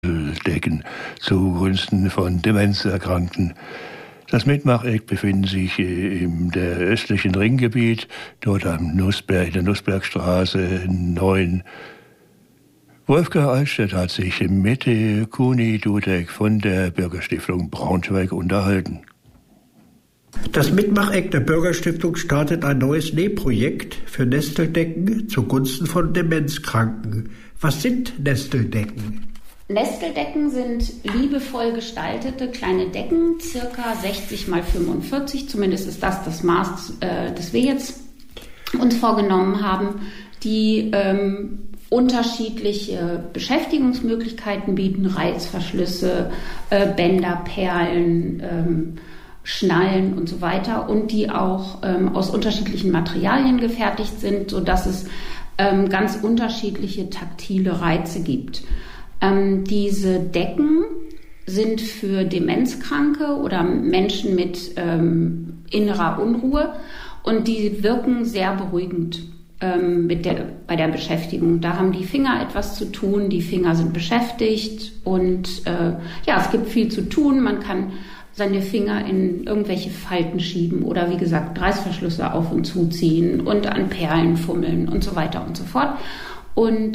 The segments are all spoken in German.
Decken zugunsten von Demenzerkrankten. Das Mitmacheck befindet sich im der östlichen Ringgebiet, dort am Nussberg, der Nussbergstraße 9. Wolfgang Altstedt hat sich mit Kuni Dudek von der Bürgerstiftung Braunschweig unterhalten. Das Mitmacheck der Bürgerstiftung startet ein neues Nähprojekt für Nesteldecken zugunsten von Demenzkranken. Was sind Nesteldecken? Nesteldecken sind liebevoll gestaltete kleine Decken, circa 60 x 45, zumindest ist das Maß, das wir jetzt uns vorgenommen haben, die unterschiedliche Beschäftigungsmöglichkeiten bieten, Reißverschlüsse, Bänder, Perlen, Schnallen und so weiter, und die auch aus unterschiedlichen Materialien gefertigt sind, sodass es ganz unterschiedliche taktile Reize gibt. Diese Decken sind für Demenzkranke oder Menschen mit innerer Unruhe, und die wirken sehr beruhigend bei der Beschäftigung. Da haben die Finger etwas zu tun, die Finger sind beschäftigt und es gibt viel zu tun. Man kann seine Finger in irgendwelche Falten schieben oder wie gesagt Reißverschlüsse auf und zuziehen und an Perlen fummeln und so weiter und so fort. Und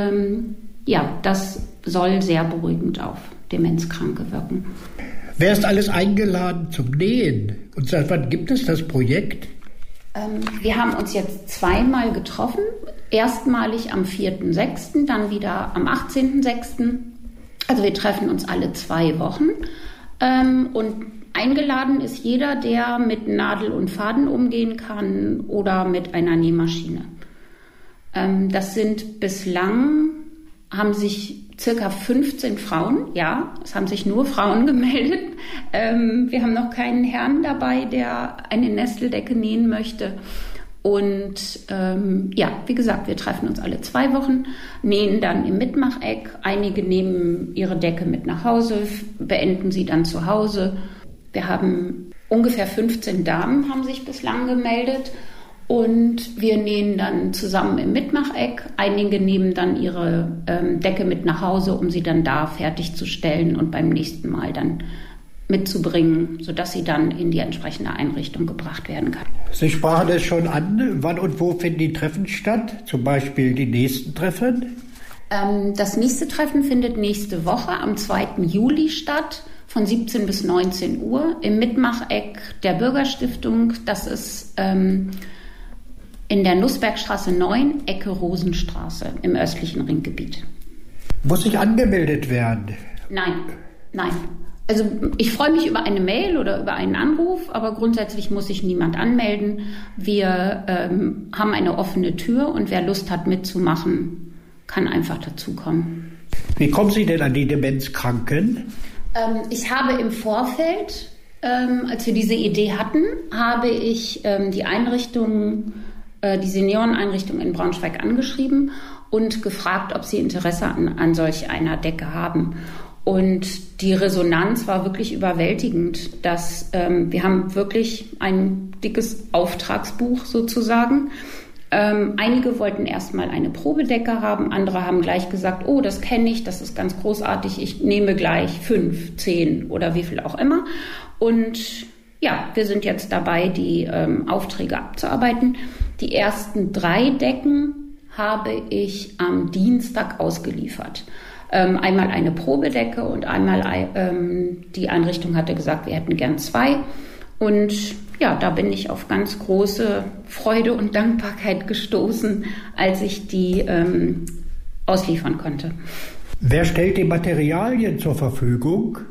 das soll sehr beruhigend auf Demenzkranke wirken. Wer ist alles eingeladen zum Nähen? Und seit wann gibt es das Projekt? Wir haben uns jetzt zweimal getroffen. Erstmalig am 4.6., dann wieder am 18.6. Also wir treffen uns alle 2 Wochen. Und eingeladen ist jeder, der mit Nadel und Faden umgehen kann oder mit einer Nähmaschine. Das sind bislang, haben sich circa 15 Frauen, es haben sich nur Frauen gemeldet. Wir haben noch keinen Herrn dabei, der eine Nesteldecke nähen möchte. Und wie gesagt, wir treffen uns alle 2 Wochen, nähen dann im Mitmacheck. Einige nehmen ihre Decke mit nach Hause, beenden sie dann zu Hause. Wir haben ungefähr 15 Damen, haben sich bislang gemeldet. Und wir nähen dann zusammen im Mitmacheck. Einige nehmen dann ihre Decke mit nach Hause, um sie dann da fertigzustellen und beim nächsten Mal dann mitzubringen, sodass sie dann in die entsprechende Einrichtung gebracht werden kann. Sie sprachen es schon an. Wann und wo finden die Treffen statt? Zum Beispiel die nächsten Treffen? Das nächste Treffen findet nächste Woche am 2. Juli statt, von 17 bis 19 Uhr im Mitmacheck der Bürgerstiftung. Das ist in der Nussbergstraße 9, Ecke Rosenstraße im östlichen Ringgebiet. Muss ich angemeldet werden? Nein. Also ich freue mich über eine Mail oder über einen Anruf, aber grundsätzlich muss sich niemand anmelden. Wir haben eine offene Tür und wer Lust hat mitzumachen, kann einfach dazukommen. Wie kommen Sie denn an die Demenzkranken? Ich habe im Vorfeld, als wir diese Idee hatten, habe ich die Einrichtung, die Senioreneinrichtung in Braunschweig angeschrieben und gefragt, ob sie Interesse an solch einer Decke haben. Und die Resonanz war wirklich überwältigend. Wir haben wirklich ein dickes Auftragsbuch sozusagen. Einige wollten erstmal eine Probedecke haben, andere haben gleich gesagt, oh, das kenne ich, das ist ganz großartig, ich nehme gleich 5, 10 oder wie viel auch immer. Und wir sind jetzt dabei, die Aufträge abzuarbeiten. Die ersten 3 Decken habe ich am Dienstag ausgeliefert. Einmal eine Probedecke und einmal die Einrichtung hatte gesagt, wir hätten gern 2. Und da bin ich auf ganz große Freude und Dankbarkeit gestoßen, als ich die ausliefern konnte. Wer stellt die Materialien zur Verfügung?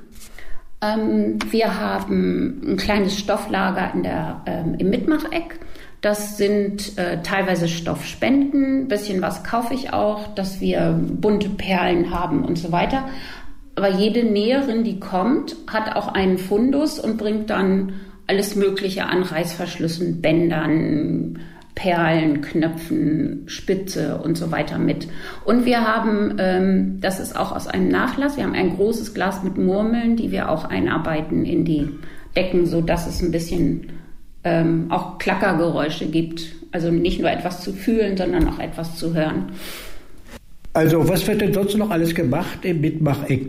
Wir haben ein kleines Stofflager im Mitmacheck. Das sind teilweise Stoffspenden, ein bisschen was kaufe ich auch, dass wir bunte Perlen haben und so weiter. Aber jede Näherin, die kommt, hat auch einen Fundus und bringt dann alles Mögliche an Reißverschlüssen, Bändern, Perlen, Knöpfen, Spitze und so weiter mit. Und wir haben, das ist auch aus einem Nachlass, wir haben ein großes Glas mit Murmeln, die wir auch einarbeiten in die Decken, sodass es ein bisschen auch Klackergeräusche gibt. Also nicht nur etwas zu fühlen, sondern auch etwas zu hören. Also was wird denn sonst noch alles gemacht im Mitmacheck?